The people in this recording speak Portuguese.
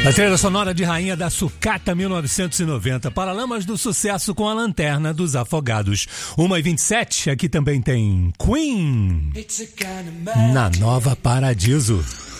A trilha sonora de Rainha da Sucata 1990, Paralamas do Sucesso com a Lanterna dos Afogados. 1h27, aqui também tem Queen na Nova Paradiso.